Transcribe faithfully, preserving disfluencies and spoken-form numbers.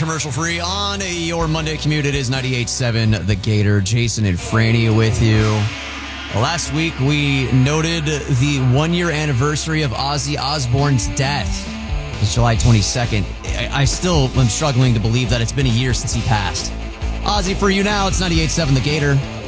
commercial free on your Monday commute. It is ninety-eight point seven The Gator. Jason and Franny with you. Last week, we noted the one-year anniversary of Ozzy Osbourne's death. It's July twenty-second. I still am struggling to believe that it's been a year since he passed. Ozzy, for you now, it's ninety-eight point seven The Gator.